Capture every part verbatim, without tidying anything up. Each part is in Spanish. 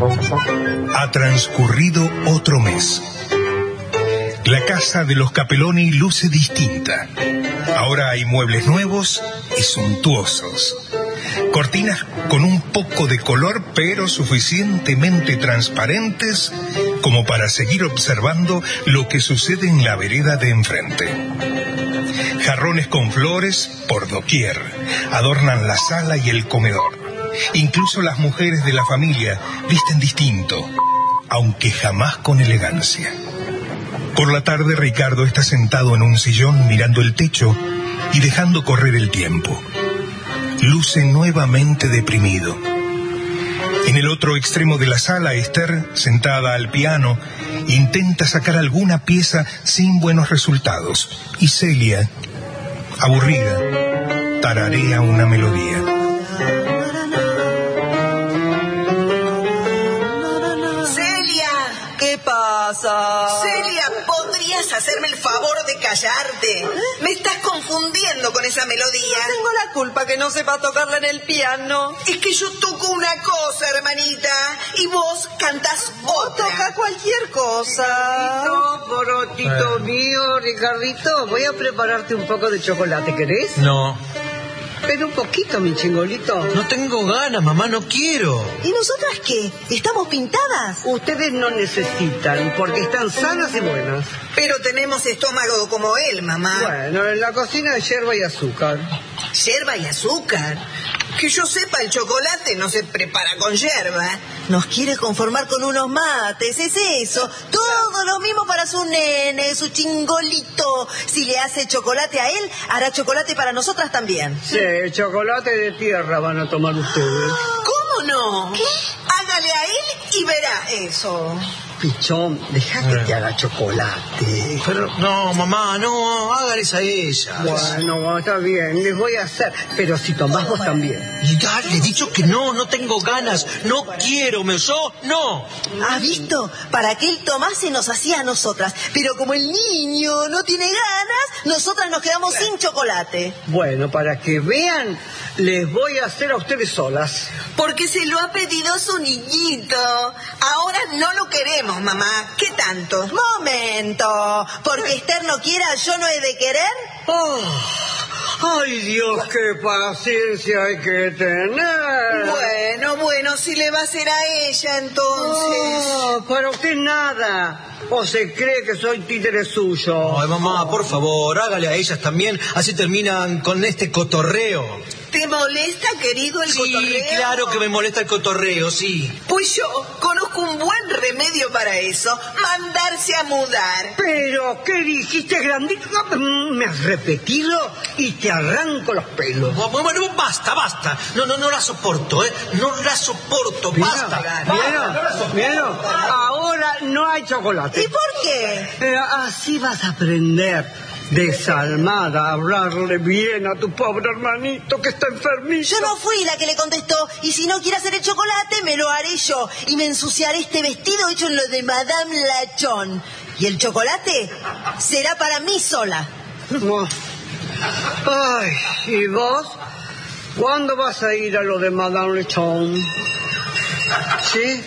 Ha transcurrido otro mes. La casa de los Capeloni luce distinta. Ahora hay muebles nuevos y suntuosos. Cortinas con un poco de color, pero suficientemente transparentes como para seguir observando lo que sucede en la vereda de enfrente. Jarrones con flores por doquier adornan la sala y el comedor. Incluso las mujeres de la familia visten distinto, aunque jamás con elegancia. Por la tarde, Ricardo está sentado en un sillón mirando el techo y dejando correr el tiempo. Luce nuevamente deprimido. En el otro extremo de la sala, Esther, sentada al piano, intenta sacar alguna pieza sin buenos resultados. Y Celia, aburrida, tararea una melodía. ¡Celia! ¿Qué pasa? ¡Celia! ¿Podrías hacerme el favor de callarte? ¿Eh? Me estás confundiendo con esa melodía. No tengo la culpa que no sepa tocarla en el piano. Es que yo toco una cosa, hermanita, y vos cantás otra. Toca cualquier cosa. Ricardito, porotito eh. mío, Ricardito, voy a prepararte un poco de chocolate, ¿querés? No. Pero un poquito, mi chingolito. No tengo ganas, mamá, no quiero. ¿Y nosotras qué? ¿Estamos pintadas? Ustedes no necesitan, porque están sanas y buenas. Pero tenemos estómago como él, mamá. Bueno, en la cocina hay yerba y azúcar. ¿Yerba y azúcar? Que yo sepa, el chocolate no se prepara con yerba. Nos quiere conformar con unos mates, es eso. Todo lo mismo para su nene, su chingolito. Si le hace chocolate a él, hará chocolate para nosotras también. Sí, chocolate de tierra van a tomar ustedes. ¿Cómo no? ¿Qué? Hágale a él y verá eso. Pichón, deja que te haga chocolate. Pero, no, mamá, no, hágales a ella. Bueno, está bien, les voy a hacer. Pero si tomás vos también. Y ya le he dicho que no, no tengo ganas. No quiero, me yo, no. ¿Has visto? Para que él tomase nos hacía a nosotras. Pero como el niño no tiene ganas, nosotras nos quedamos sin chocolate. Bueno, para que vean, les voy a hacer a ustedes solas. Porque se lo ha pedido su niñito. Ahora no lo queremos, mamá. ¿Qué tanto? Momento. Porque Esther no quiera, ¿yo no he de querer? Oh, ¡ay, Dios, qué paciencia hay que tener! Bueno, bueno, si le va a hacer a ella, entonces... Oh, para usted nada. ¿O se cree que soy títere suyo? Ay, mamá, por favor, hágale a ellas también. Así terminan con este cotorreo. ¿Te molesta, querido, el sí, cotorreo? Sí, claro que me molesta el cotorreo, sí. Pues yo conozco un buen remedio para eso. Mandarse a mudar. ¿Pero qué dijiste, grandito? Me has repetido y te arranco los pelos. Bueno, bueno, basta, basta. No, no, no la soporto, ¿eh? No la soporto, Mira, basta. ¿Vieron? basta. ¿Vieron? Ahora no hay chocolate. ¿Y por qué? Eh, así vas a aprender. Desalmada, hablarle bien a tu pobre hermanito que está enfermito. Yo no fui la que le contestó. Y si no quiere hacer el chocolate, me lo haré yo. Y me ensuciaré este vestido hecho en lo de Madame Lachon. Y el chocolate será para mí sola. No. Ay, ¿y vos? ¿Cuándo vas a ir a lo de Madame Lachon? ¿Sí?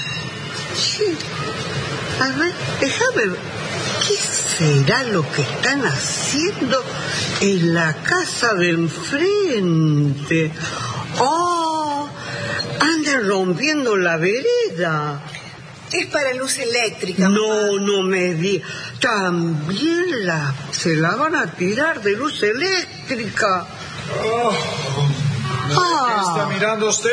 Sí. A ver, déjame ver. ¿Qué será lo que están haciendo en la casa de enfrente? ¡Oh! Andan rompiendo la vereda. Es para luz eléctrica, mamá. No, no me di. También la, se la van a tirar de luz eléctrica. Oh, ah. ¿Qué está mirando usted?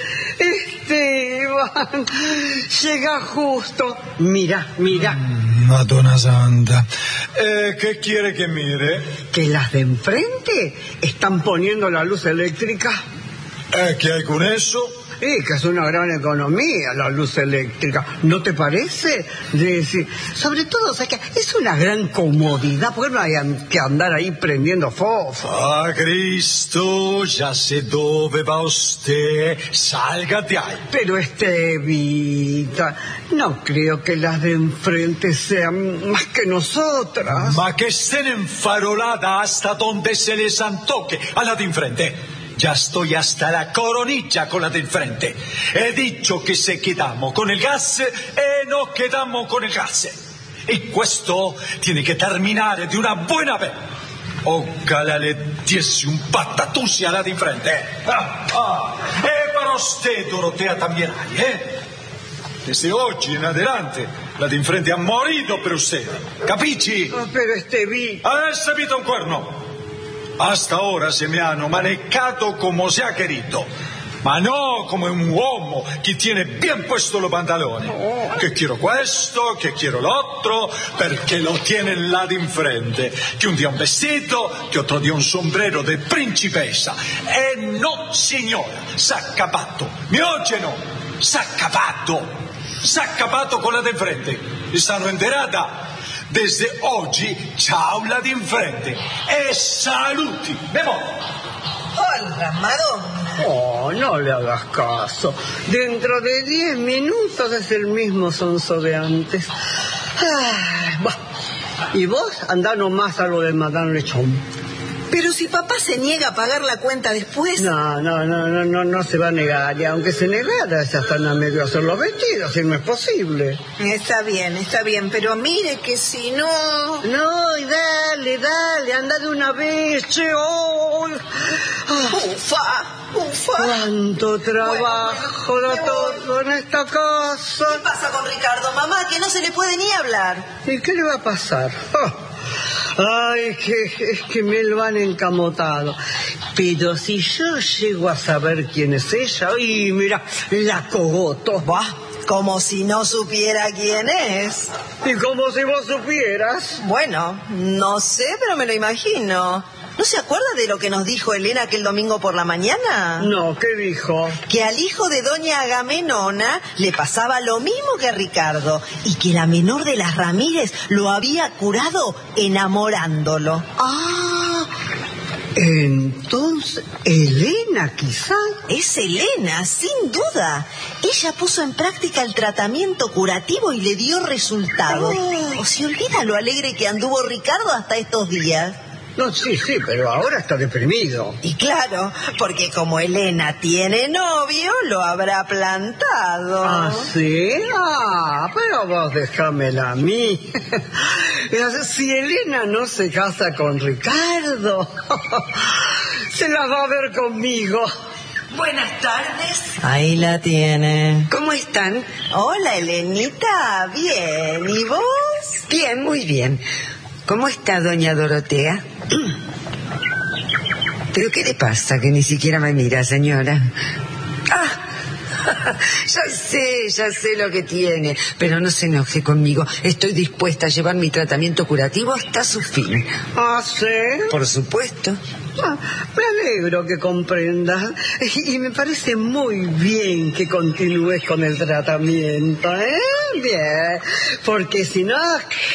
Esteban, llega justo. Mira, mira. Madonna Santa. Eh, ¿Qué quiere que mire? Que las de enfrente están poniendo la luz eléctrica. Eh, ¿Qué hay con eso? Eh, que es una gran economía la luz eléctrica, ¿no te parece? De decir, sobre todo, o sea, que es una gran comodidad, porque no hay que andar ahí prendiendo fósforo. Ah, Cristo, ya sé dónde va usted, salga de ahí. Pero Estevita, no creo que las de enfrente sean más que nosotras. Ma que estén enfaroladas hasta donde se les antoque a la de enfrente. Ya estoy hasta la coronilla con la del frente. He dicho che se quedamos con il gas e non quedamos con il gas. E questo tiene che terminare di una buena vez. Ojalá le diese un patatús a la de frente. Ah, ah. E para usted, Dorotea, también hay, ¿eh? Desde oggi in adelante, la de frente ha morito per usted. ¿Capici? Oh, pero este vi... Adesso vita un cuerno. Hasta ahora se me hanno manejado como se ha querido, ma no come un uomo che tiene bien puesto los pantalones. Oh. Che quiero questo, che quiero l'altro, perché lo tiene là di frente. Che un dia un vestito, che otro dia un sombrero de principessa. E no, signora, s'ha capato. Mi oye no, s'ha capato. S'ha capato con la di frente. Mi stanno enterata. Desde oggi, ciao la di frente e saluti. Me voy. Hola, Madonna. Oh, no le hagas caso. Dentro de diez minutos es el mismo sonso de antes. Ah, bah. Y vos andá nomás a lo de Madame Lechón. Pero si papá se niega a pagar la cuenta después... No, no, no, no, no, no se va a negar. Y aunque se negara, ya están a medio hacer los vestidos, y no es posible. Está bien, está bien, pero mire que si no... No, y dale, dale, anda de una vez, che, oh. Ah. Ufa, ufa. Cuánto trabajo bueno, da bueno, todo en esta casa. ¿Qué pasa con Ricardo, mamá? Que no se le puede ni hablar. ¿Y qué le va a pasar? Oh. Ay, que, es que me lo han encamotado. Pero si yo llego a saber quién es ella, y mira, la cogoto. Bah, como si no supiera quién es. Y como si vos supieras. Bueno, no sé, pero me lo imagino. ¿No se acuerda de lo que nos dijo Elena aquel domingo por la mañana? No, ¿qué dijo? Que al hijo de doña Agamenona le pasaba lo mismo que a Ricardo y que la menor de las Ramírez lo había curado enamorándolo. Ah, entonces, Elena quizá. Es Elena, sin duda. Ella puso en práctica el tratamiento curativo y le dio resultado. Oh. O se olvida lo alegre que anduvo Ricardo hasta estos días. No, sí, sí, pero ahora está deprimido. Y claro, porque como Elena tiene novio, lo habrá plantado. ¿Ah, sí? Ah, pero vos déjamela a mí. Si Elena no se casa con Ricardo, se la va a ver conmigo. Buenas tardes. Ahí la tiene. ¿Cómo están? Hola, Elenita. Bien. ¿Y vos? Bien, muy bien. ¿Cómo está doña Dorotea? ¿Pero qué le pasa que ni siquiera me mira, señora? Ah, ya sé, ya sé lo que tiene, pero no se enoje conmigo. Estoy dispuesta a llevar mi tratamiento curativo hasta su fin. ¿Ah, sí? Por supuesto. Ah, me alegro que comprendas y me parece muy bien que continúes con el tratamiento, ¿eh? Bien, porque si no...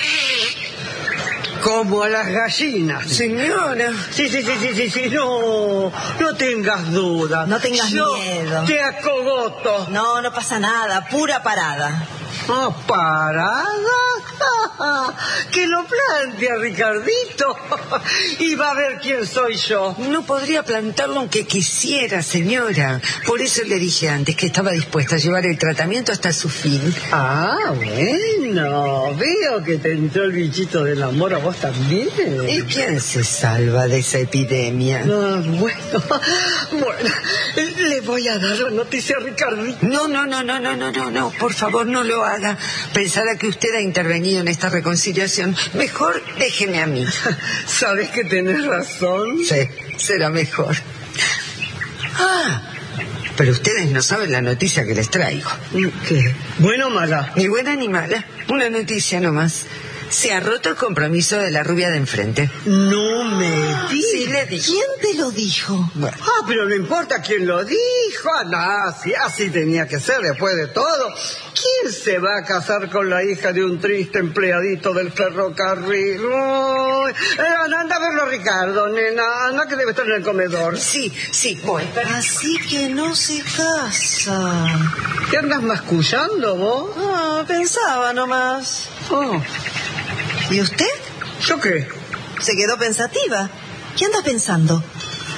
Como a las gallinas. Señora. Sí, sí, sí, sí, sí, sí, no, no tengas duda. No tengas Yo miedo. Te acogoto. No, no pasa nada, pura parada. Ah, ¿parada? Que lo plantea Ricardito y va a ver quién soy yo. No podría plantarlo aunque quisiera, señora. Por eso le dije antes que estaba dispuesta a llevar el tratamiento hasta su fin. Ah, bueno, veo que te entró el bichito del amor a vos también. ¿Y quién se salva de esa epidemia? Ah, bueno, bueno, le voy a dar la noticia a Ricardito. No, no, no, no, no, no, no, no, por favor no lo haga. Pensará que usted ha intervenido en esta reconciliación. Mejor déjeme a mí. ¿Sabes que tenés razón? Sí, será mejor. Ah, pero ustedes no saben la noticia que les traigo. ¿Qué? ¿Buena o mala? Ni buena ni mala. Una noticia nomás. Se ha roto el compromiso de la rubia de enfrente. No me digas. Sí, le dije. ¿Quién te lo dijo? Bueno. Ah, pero no importa quién lo dijo. Ah, sí, así tenía que ser después de todo. ¿Quién se va a casar con la hija de un triste empleadito del ferrocarril? Ay, eh, anda, anda a verlo, Ricardo, nena. Anda que debe estar en el comedor. Sí, sí, voy. Así que no se casa. ¿Qué andas mascullando vos? Ah, pensaba nomás. Oh, ¿Y usted? ¿yo qué? Se quedó pensativa. ¿Qué anda pensando?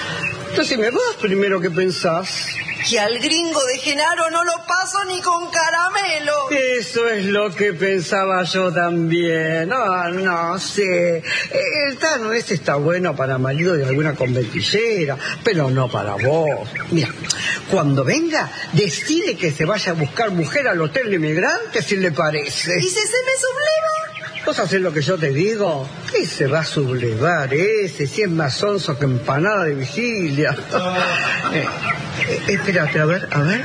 Decime vos primero qué pensás. Que al gringo de Genaro no lo paso ni con caramelo. Eso es lo que pensaba yo también. No, no sé. El Tano ese está bueno para marido de alguna conventillera, pero no para vos. Mira, cuando venga, decide que se vaya a buscar mujer al hotel de inmigrantes, si le parece. ¿Y si se me subleva? ¿Vos hacés lo que yo te digo? ¿Qué se va a sublevar ese? Si es más sonso que empanada de vigilia. eh, eh, espérate, a ver, a ver.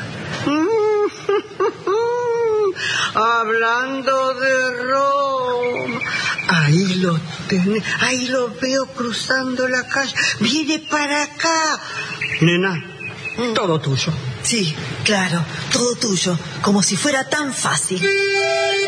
Hablando de Roma. Ahí lo tenés, ahí lo veo cruzando la calle. Viene para acá. Nena, mm. todo tuyo. Sí, claro, todo tuyo, como si fuera tan fácil.